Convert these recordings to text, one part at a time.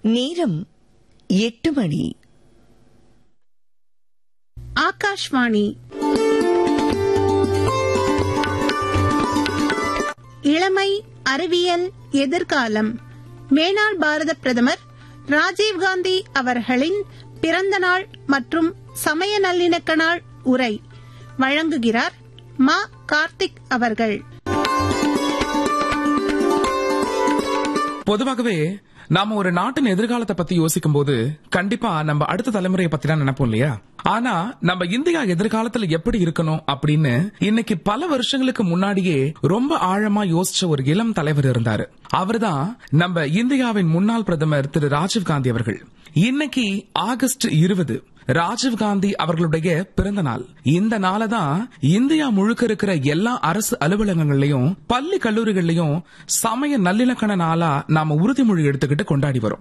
நேரம் 8 மணி. ஆகாஷ்வாணி. இளமை, அறிவியல், எதிர்காலம். மேனாள் பாரத பிரதமர் ராஜீவ்காந்தி அவர்களின் பிறந்த நாள் மற்றும் சமய நல்லிணக்க நாள் உரை வழங்குகிறார் மா. கார்த்திக் அவர்கள். பொதுவாகவே நாம ஒரு நாட்டின் எதிர்காலத்தை பத்தி யோசிக்கும் போது கண்டிப்பா நம்ம அடுத்த தலைமுறையை பத்தி தான் நினைப்போம் இல்லையா? ஆனா நம்ம இந்தியா எதிர்காலத்துல எப்படி இருக்கணும் அப்படின்னு இன்னைக்கு பல வருஷங்களுக்கு முன்னாடியே ரொம்ப ஆழமா யோசிச்ச ஒரு இளம் தலைவர் இருந்தாரு. அவர்தான் நம்ம இந்தியாவின் முன்னாள் பிரதமர் திரு ராஜீவ்காந்தி அவர்கள். இன்னைக்கு ஆகஸ்ட் 20 ராஜீவ்காந்தி அவர்களுடைய பிறந்த நாள். இந்த நாளை தான் இந்தியா முழுக்க இருக்கிற எல்லா அரசு அலுவலகங்கள்லயும் பள்ளி கல்லூரிகள்லயும் சமய நல்லிணக்க நாளா நாம உறுதிமொழி எடுத்துக்கிட்டு கொண்டாடி வரோம்.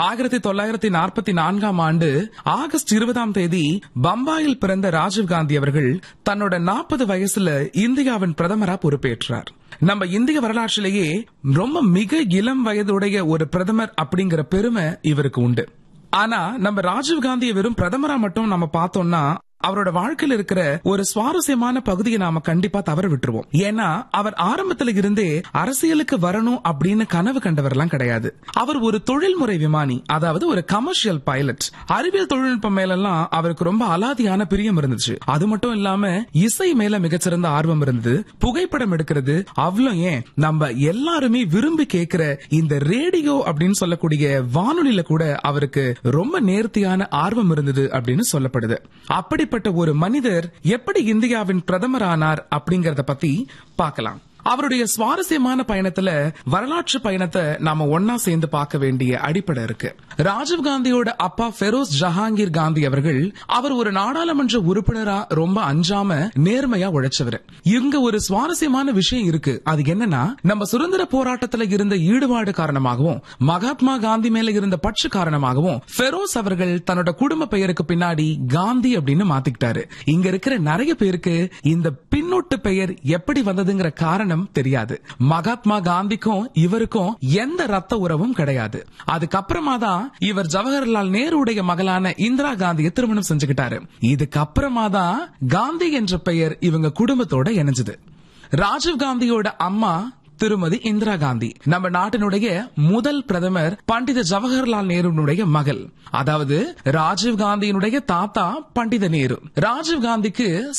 1944 ஆண்டு ஆகஸ்ட் 20 பம்பாயில் பிறந்த ராஜீவ்காந்தி அவர்கள் தன்னோட 40 வயசுல இந்தியாவின் பிரதமரா பொறுப்பேற்றார். நம்ம இந்திய வரலாற்றிலேயே ரொம்ப மிக இளம் வயதுடைய ஒரு பிரதமர் அப்படிங்கிற பெருமை இவருக்கு உண்டு. ஆனா நம்ம ராஜீவ்காந்தியை வெறும் பிரதமரா மட்டும் நம்ம பார்த்தோம்னா அவரோட வாழ்க்கையில இருக்கிற ஒரு சுவாரஸ்யமான பகுதியை நாம கண்டிப்பா தவற விட்டுருவோம். ஏன்னா அவர் ஆரம்பத்துல இருந்தே அரசியலுக்கு வரணும் அப்படின்னு கனவு கண்டவர்லாம் கிடையாது. அவர் ஒரு தொழில்முறை விமானி, அதாவது ஒரு கமர்ஷியல் பைலட். அறிவியல் தொழில்நுட்பம் மேலெல்லாம் அவருக்கு ரொம்ப அலாதியான பிரியம் இருந்துச்சு. அது மட்டும் இல்லாம இசை மேல மிகச்சிறந்த ஆர்வம் இருந்தது. புகைப்படம் எடுக்கிறது, அவ்வளவு ஏன் நம்ம எல்லாருமே விரும்பி கேட்கிற இந்த ரேடியோ அப்படின்னு சொல்லக்கூடிய வானொலியில கூட அவருக்கு ரொம்ப நேர்த்தியான ஆர்வம் இருந்தது அப்படின்னு சொல்லப்படுது. அப்படிப்பட்ட ஒரு மனிதர் எப்படி இந்தியாவின் பிரதமரானார் அப்படிங்கறத பத்தி பார்க்கலாம். அவருடைய சுவாரஸ்யமான பயணத்துல வரலாற்று பயணத்தை நாம ஒன்னா சேர்ந்து பார்க்க வேண்டிய அடிப்படை இருக்கு. ராஜீவ்காந்தியோட அப்பா ஃபெரோஸ் ஜஹாங்கீர் காந்தி அவர்கள் அவர் ஒரு நாடாளுமன்ற உறுப்பினரா ரொம்ப அஞ்சாம நேர்மையா உழைச்சவர். இங்க ஒரு சுவாரஸ்யமான விஷயம் இருக்கு. அது என்னன்னா, நம்ம சுதந்திர போராட்டத்துல இருந்த ஈடுபாடு காரணமாகவும் மகாத்மா காந்தி மேல இருந்த பற்று காரணமாகவும் ஃபெரோஸ் அவர்கள் தன்னோட குடும்ப பெயருக்கு பின்னாடி காந்தி அப்படின்னு மாத்திக்கிட்டாரு. இங்க இருக்கிற நிறைய பேருக்கு இந்த பின்னொட்டு பெயர் எப்படி வந்ததுங்கிற காரணம் தெரியாது. மகாத்மா காந்திக்கும் இவருக்கும் எந்த ரத்த உறவும் கிடையாது. அதுக்கப்புறமா தான் இவர் ஜவஹர்லால் நேருடைய மகளான இந்திரா காந்தியை திருமணம் செஞ்சுக்கிட்டாரு. இதுக்கப்புறமா தான் காந்தி என்ற பெயர் இவங்க குடும்பத்தோட இணைஞ்சது. ராஜீவ் காந்தியோட அம்மா திருமதி இந்திரா காந்தி நம்ம நாட்டினுடைய முதல் பிரதமர் பண்டித ஜவஹர்லால் நேருனுடைய மகள். அதாவது ராஜீவ் காந்தியினுடைய தாத்தா பண்டித நேரு. ராஜீவ் காந்திக்கு